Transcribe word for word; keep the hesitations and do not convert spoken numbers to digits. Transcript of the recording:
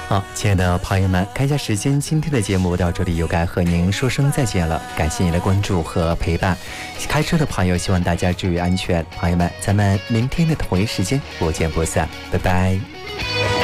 好，亲爱的朋友们，看一下时间，今天的节目到这里又该和您说声再见了。感谢您的关注和陪伴。开车的朋友，希望大家注意安全。朋友们，咱们明天的同一时间不见不散，拜拜。